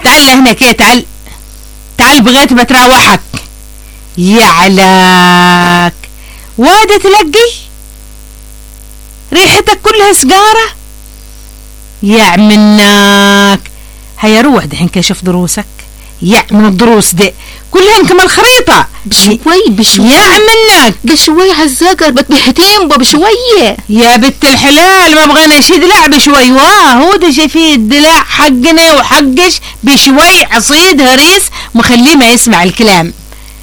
تعال لهنا كده، تعال تعال بغيت بتراوحك. يعلاك وادة تلقي ريحتك كلها سجارة يعملناك. هيا روح دحين كشف دروسك. من الدروس دي كلهن كمان خريطة بشوي يعملناك بشوي عالزقر بتبهتين بشوية يا بنت الحلال. ما بغينا شي دلع بشوي. هو ده شايفين الدلع حقنا وحقش بشوي عصيد هريس مخليه ما يسمع الكلام.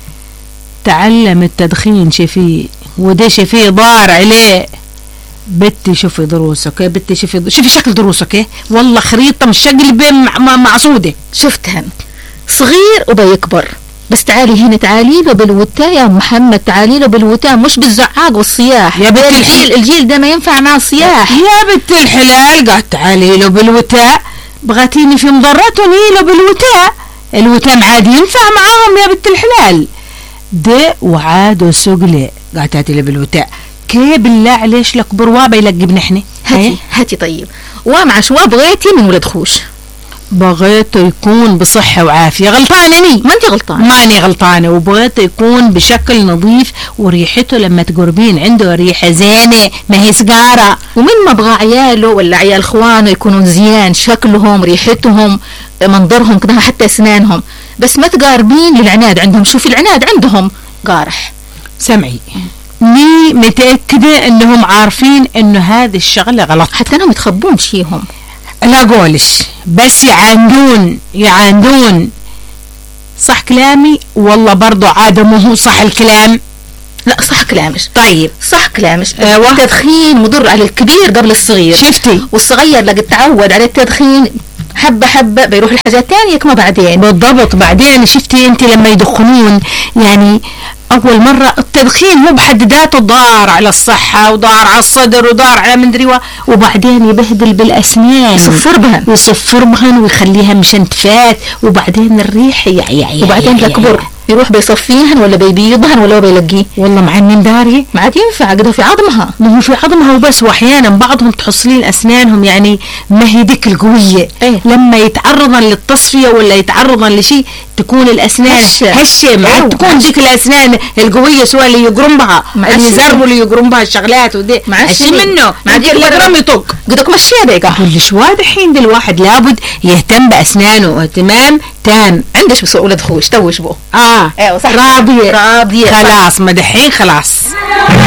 تعلم التدخين شفيه وده شفيه ضار عليه. بنتي شوفي دروسك يا بنتي، شوفي شكل دروسك ايه والله خريطة مش شكل معصودة. شفتهن صغير وبيكبر. بس تعالي هنا، تعالي له بالوتاء يا محمد، تعالي له بالوتاء مش بالزعاق والصياح يا بنت الجيل ده ما ينفع مع الصياح. يا بنت الحلال قاعد تعالي له بالوتاء. بغاتيني في مضرتهم له بالوتاء. الوتاء عادي ينفع معاهم يا بنت الحلال. ده وعاد وسقلي قاعد تعالي له بالوتاء. كي بالله عليش لك بروابة يلقب نحن. هاتي طيب ومع شو بغيتي من ولد خوش؟ بغيته يكون بصحة وعافية. غلطانة ما انت غلطانة. ماني غلطانة. وبغيته يكون بشكل نظيف وريحته لما تقربين عنده ريحة زينة ما هي سجارة. ومن ما بغى عياله ولا عيال اخوانه يكونوا زيان، شكلهم ريحتهم منظرهم كده حتى اسنانهم، بس ما تقاربين للعناد عندهم. شوفي العناد عندهم قارح. سمعي مي متأكدة انهم عارفين انه هذه الشغلة غلط، حتى انهم يتخبون شيهم. لا قولش بس يعاندون. صح كلامي والله برضو عادة مو هو صح الكلام. لا صح كلامش. طيب صح كلامش. التدخين مضر على الكبير قبل الصغير. شفتي والصغير لقد تعود على التدخين حبة حبة بيروح الحاجات تانية كما بعدين. بالضبط. بعدين شفتي انت لما يدخنون يعني اول مرة التدخين مو بحد ذاته ضار على الصحة وضار على الصدر وضار على مدري وبعدين يبهدل بالاسنان، يصفر بهن ويخليها مشنتفات، وبعدين الريح وبعدين لكبر يروح بيصفيهن ولا بيبيضهن ولا بيلقيه. والله مع من داري ما عاد ينفع قدر في عظمها. ما هو في عظمها وبس. واحيانا بعضهم تحصلين اسنانهم يعني ما هي ديك القوية. لما يتعرضن للتصفية ولا يتعرضن لشيء تكون الاسنان هشة ما تكون ديك الاسنان القوية سواء اللي يقرم بها اللي يزربوا اللي يقرم بها الشغلات ودي هشي منه ما ديك القرم يطق قدك مشيها بيقع. كلش واضح حين الواحد لابد يهتم باسنانه اهتمام تام. عندش بسوء ولد خوش توش بو. ايوه صح. راضية راضية خلاص. ما دحين خلاص.